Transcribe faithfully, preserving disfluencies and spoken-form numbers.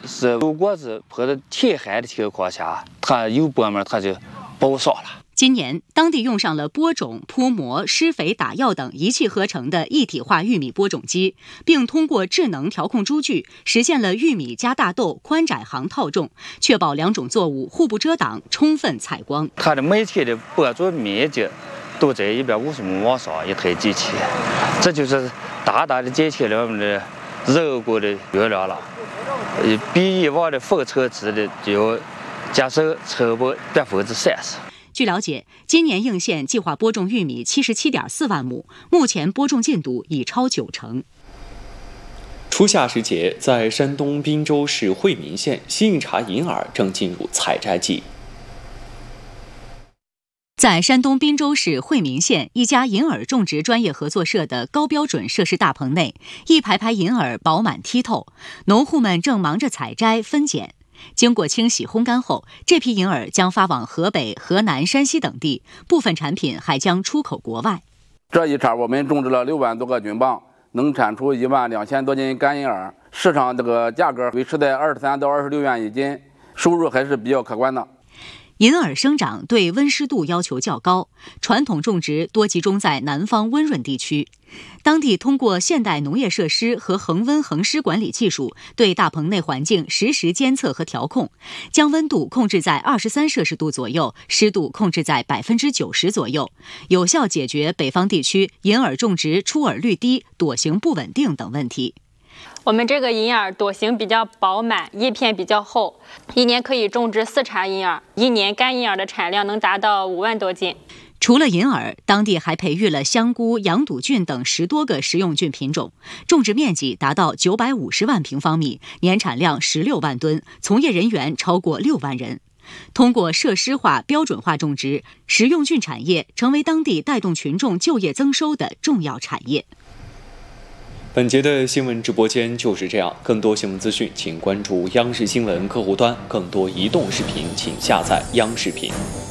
是如果是或者填海的情况下，它有播苗它就保少了。 今年，当地用上了播种、铺膜、施肥、打药等一气呵成的一体化玉米播种机，并通过智能调控株距，实现了玉米加大豆宽窄行套种，确保两种作物互不遮挡，充分采光。 它的每天的播种面积都在一百五十亩往上一台机器，这就是大大的减轻了我们的人工的用量了，呃，比以往的封城制的就要节省成本百分之三十。 据了解，今年应县计划播种玉米七十七点四万亩，目前播种进度已超九成。 初夏时节，在山东滨州市惠民县，西应茶银耳正进入采摘季。 在山东滨州市惠民县一家银耳种植专业合作社的高标准设施大棚内，一排排银耳饱满剔透，农户们正忙着采摘分拣。经过清洗烘干后，这批银耳将发往河北、河南、山西等地，部分产品还将出口国外。 这一茬我们种植了六万多个菌棒，能产出一万两千多斤干银耳，市场这个价格维持在二十三到二十六元一斤，收入还是比较可观的。 银耳生长对温湿度要求较高，传统种植多集中在南方温润地区。当地通过现代农业设施和恒温恒湿管理技术，对大棚内环境实时监测和调控，将温度控制在二十三摄氏度左右，湿度控制在百分之九十左右，有效解决北方地区银耳种植出耳率低、朵形不稳定等问题。 我们这个银耳朵形比较饱满，叶片比较厚，一年可以种植四茬银耳，一年干银耳的产量能达到五万多斤。 除了银耳，当地还培育了香菇、羊肚菌等十多个食用菌品种，种植面积达到九百五十万平方米，年产量十六万吨，从业人员超过六万人。通过设施化、标准化种植，食用菌产业成为当地带动群众就业增收的重要产业。 本节的新闻直播间就是这样，更多新闻资讯请关注央视新闻客户端，更多移动视频请下载央视频。